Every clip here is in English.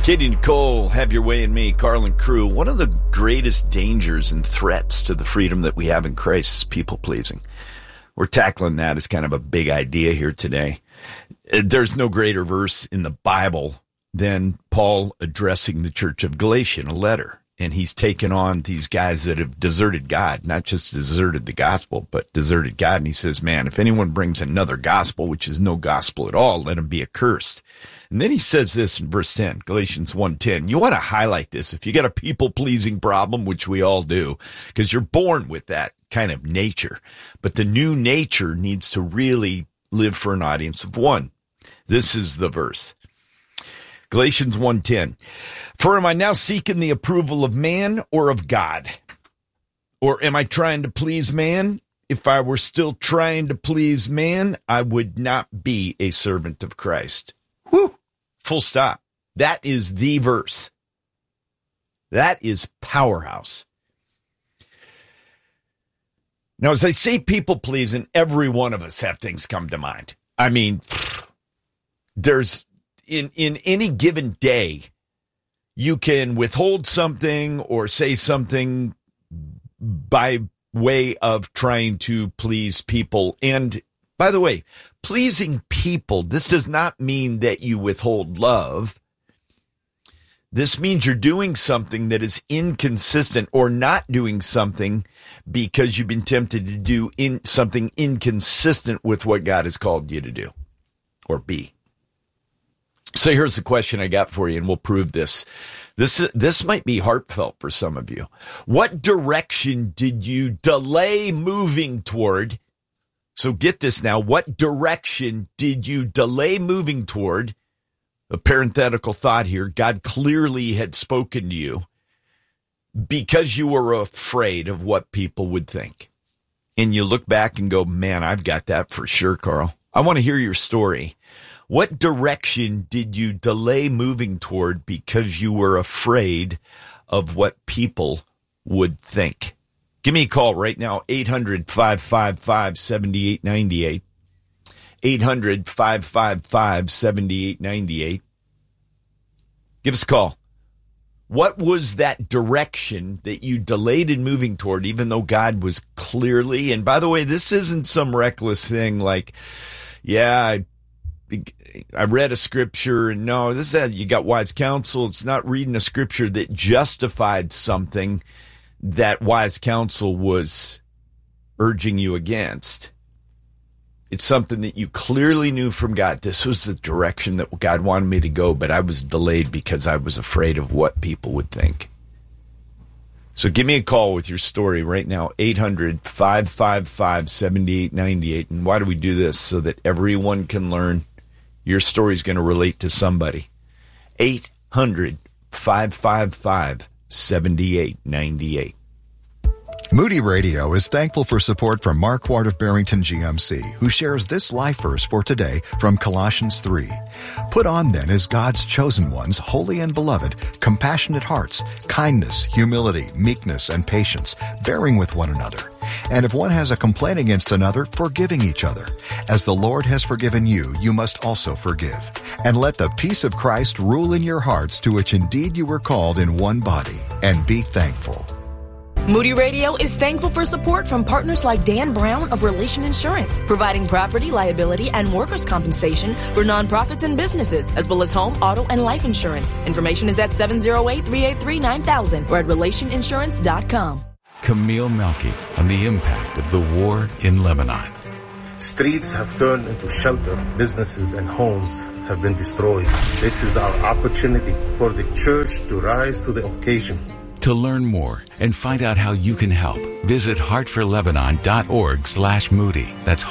Katie Nicole, Have Your Way in Me, Carlin Crew. One of the greatest dangers and threats to the freedom that we have in Christ is people-pleasing. We're tackling that as kind of a big idea here today. There's no greater verse in the Bible than Paul addressing the church of Galatia in a letter. And he's taken on these guys that have deserted God, not just deserted the gospel, but deserted God. And he says, man, if anyone brings another gospel, which is no gospel at all, let him be accursed. And then he says this in verse 10, Galatians 1:10. You want to highlight this if you got a people-pleasing problem, which we all do, because you're born with that kind of nature. But the new nature needs to really live for an audience of one. This is the verse. Galatians 1:10. For am I now seeking the approval of man or of God? Or am I trying to please man? If I were still trying to please man, I would not be a servant of Christ. Whew. Full stop. That is the verse. That is powerhouse. Now, as I say people pleasing, every one of us have things come to mind. I mean, there's in any given day, you can withhold something or say something by way of trying to please people. And by the way, pleasing people, this does not mean that you withhold love. This means you're doing something that is inconsistent or not doing something because you've been tempted to do something inconsistent with what God has called you to do or be. So here's the question I got for you, and we'll prove this. This might be heartfelt for some of you. What direction did you delay moving toward? So get this now. What direction did you delay moving toward? A parenthetical thought here. God clearly had spoken to you because you were afraid of what people would think. And you look back and go, man, I've got that for sure, Carl. I want to hear your story. What direction did you delay moving toward because you were afraid of what people would think? Give me a call right now, 800-555-7898. 800-555-7898. Give us a call. What was that direction that you delayed in moving toward, even though God was clearly, and by the way, this isn't some reckless thing like, yeah, I read a scripture, and no, this is, you got wise counsel. It's not reading a scripture that justified something that wise counsel was urging you against. It's something that you clearly knew from God. This was the direction that God wanted me to go, but I was delayed because I was afraid of what people would think. So give me a call with your story right now, 800-555-7898. And why do we do this? So that everyone can learn. Your story is going to relate to somebody. 800-555-7898. Moody Radio is thankful for support from Mark Ward of Barrington GMC, who shares this life verse for today from Colossians 3. Put on then as God's chosen ones, holy and beloved, compassionate hearts, kindness, humility, meekness, and patience, bearing with one another. And if one has a complaint against another, forgiving each other. As the Lord has forgiven you, you must also forgive. And let the peace of Christ rule in your hearts, to which indeed you were called in one body. And be thankful. Moody Radio is thankful for support from partners like Dan Brown of Relation Insurance, providing property, liability, and workers' compensation for nonprofits and businesses, as well as home, auto, and life insurance. Information is at 708-383-9000 or at relationinsurance.com. Camille Melky on the impact of the war in Lebanon. Streets have turned into shelter. Businesses and homes have been destroyed. This is our opportunity for the church to rise to the occasion. To learn more and find out how you can help, visit heartforlebanon.org/Moody. That's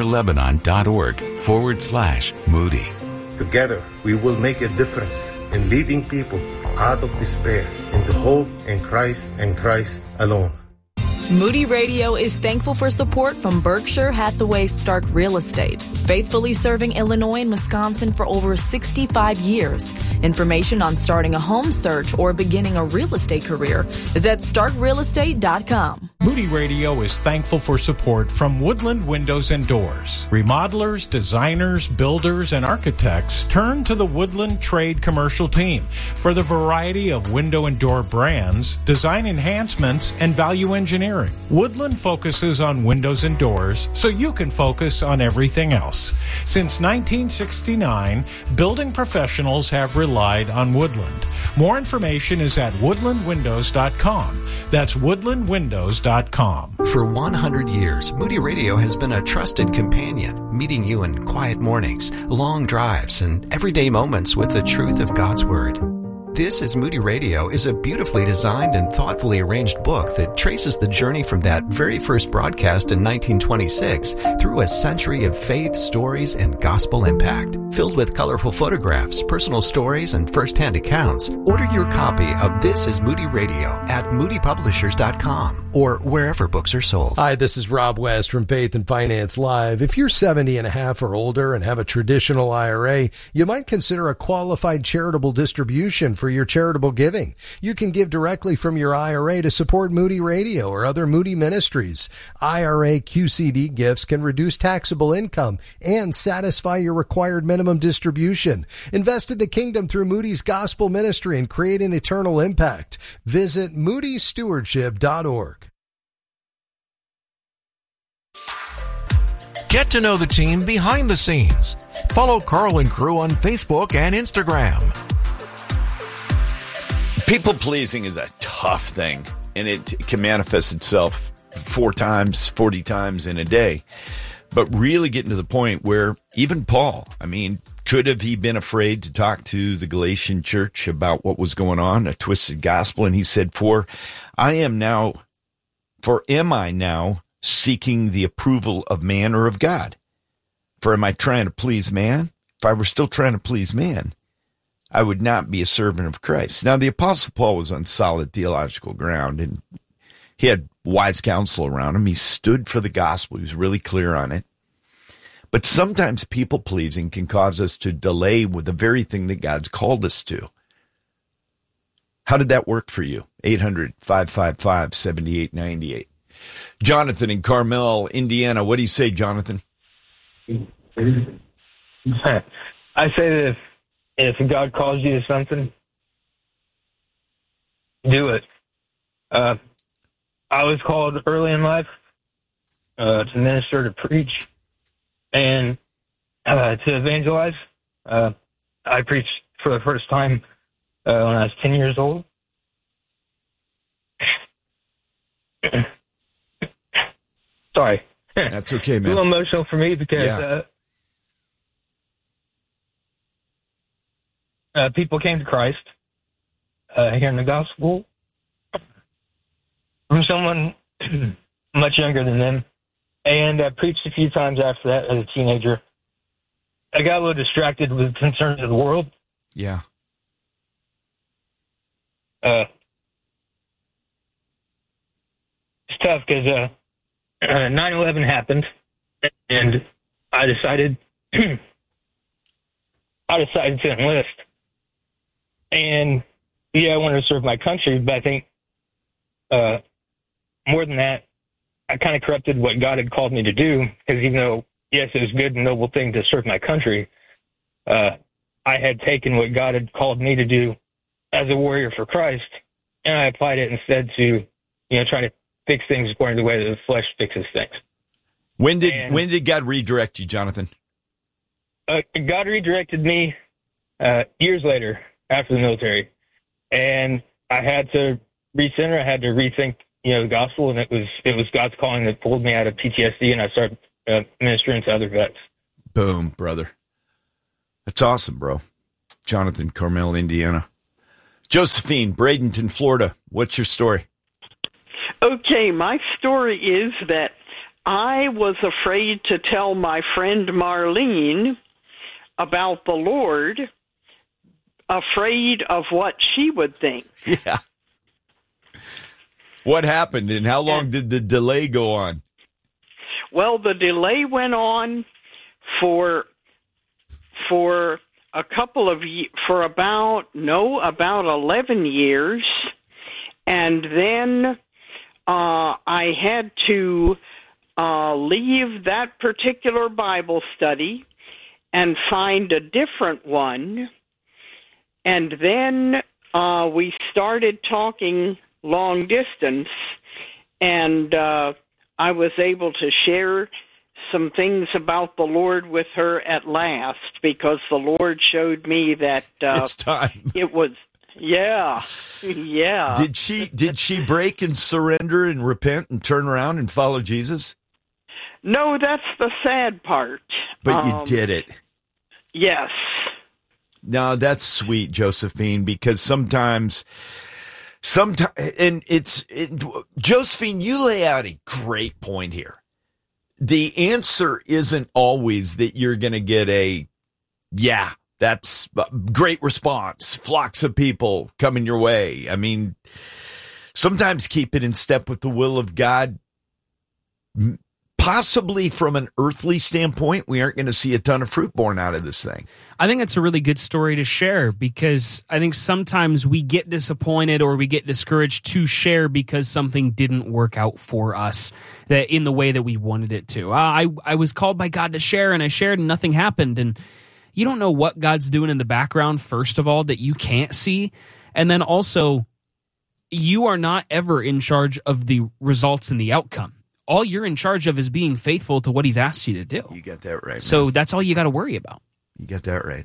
heartforlebanon.org/Moody. Together, we will make a difference in leading people out of despair into hope in Christ and Christ alone. Moody Radio is thankful for support from Berkshire Hathaway Stark Real Estate, faithfully serving Illinois and Wisconsin for over 65 years. Information on starting a home search or beginning a real estate career is at starkrealestate.com. Moody Radio is thankful for support from Woodland Windows and Doors. Remodelers, designers, builders, and architects turn to the Woodland Trade Commercial Team for the variety of window and door brands, design enhancements, and value engineering. Woodland focuses on windows and doors so you can focus on everything else. Since 1969, building professionals have relied on Woodland. More information is at woodlandwindows.com. That's woodlandwindows.com. For 100 years, Moody Radio has been a trusted companion, meeting you in quiet mornings, long drives, and everyday moments with the truth of God's Word. This is Moody Radio is a beautifully designed and thoughtfully arranged book that traces the journey from that very first broadcast in 1926 through a century of faith, stories, and gospel impact. Filled with colorful photographs, personal stories, and first-hand accounts, order your copy of This is Moody Radio at moodypublishers.com or wherever books are sold. Hi, this is Rob West from Faith and Finance Live. If you're 70 and a half or older and have a traditional IRA, you might consider a qualified charitable distribution for your charitable giving. You can give directly from your IRA to support Moody Radio or other Moody ministries. IRA QCD gifts can reduce taxable income and satisfy your required minimum distribution. Invest in the kingdom through Moody's gospel ministry and create an eternal impact. Visit moodystewardship.org. Get to know the team behind the scenes. Follow Carl and crew on Facebook and Instagram. People pleasing is a tough thing, and it can manifest itself 4 times, 40 times in a day. But really getting to the point where even Paul, could have he been afraid to talk to the Galatian church about what was going on, a twisted gospel? And he said, For am I now seeking the approval of man or of God? For am I trying to please man? If I were still trying to please man, I would not be a servant of Christ. Now, the Apostle Paul was on solid theological ground, and he had wise counsel around him. He stood for the gospel. He was really clear on it. But sometimes people-pleasing can cause us to delay with the very thing that God's called us to. How did that work for you? 800-555-7898. Jonathan in Carmel, Indiana. What do you say, Jonathan? I say that if God calls you to something, do it. I was called early in life to minister, to preach, and to evangelize. I preached for the first time when I was 10 years old. Sorry. That's okay, man. A little emotional for me because people came to Christ hearing the gospel from someone much younger than them. And I preached a few times after that as a teenager. I got a little distracted with concerns of the world. Yeah. It's tough because 9/11 happened, and I decided to enlist. And I wanted to serve my country, but I think more than that, I kind of corrupted what God had called me to do, because even though, yes, it was a good and noble thing to serve my country, I had taken what God had called me to do as a warrior for Christ, and I applied it instead to, try to fix things according to the way that the flesh fixes things. When did God redirect you, Jonathan? God redirected me years later after the military, and I had to recenter. I had to rethink, the gospel, and it was God's calling that pulled me out of PTSD, and I started ministering to other vets. Boom, brother. That's awesome, bro. Jonathan, Carmel, Indiana. Josephine, Bradenton, Florida. What's your story? Okay, my story is that I was afraid to tell my friend Marlene about the Lord, afraid of what she would think. Yeah. What happened, and how long did the delay go on? Well, the delay went on for a couple of for about 11 years, and then I had to leave that particular Bible study and find a different one. And then we started talking long distance, and I was able to share some things about the Lord with her at last, because the Lord showed me that it's time. It was, yeah. Did she break and surrender and repent and turn around and follow Jesus? No, that's the sad part. But you did it. Yes. No, that's sweet, Josephine, because sometimes, and Josephine, you lay out a great point here. The answer isn't always that you're going to get that's a great response, flocks of people coming your way. I mean, sometimes keep it in step with the will of God. Possibly from an earthly standpoint, we aren't going to see a ton of fruit born out of this thing. I think it's a really good story to share, because I think sometimes we get disappointed or we get discouraged to share because something didn't work out for us that in the way that we wanted it to. I was called by God to share, and I shared and nothing happened. And you don't know what God's doing in the background, first of all, that you can't see. And then also, you are not ever in charge of the results and the outcome. All you're in charge of is being faithful to what he's asked you to do. You got that right. So man. That's all you got to worry about. You got that right.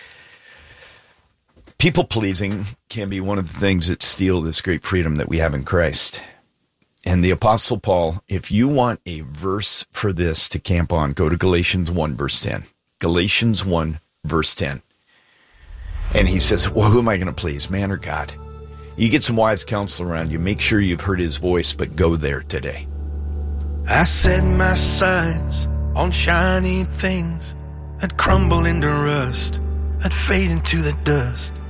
People pleasing can be one of the things that steal this great freedom that we have in Christ. And the Apostle Paul, if you want a verse for this to camp on, go to Galatians 1, verse 10. Galatians 1, verse 10. And he says, well, who am I going to please, man or God? You get some wise counsel around you. Make sure you've heard his voice, but go there today. I set my sights on shiny things that crumble into rust, that fade into the dust.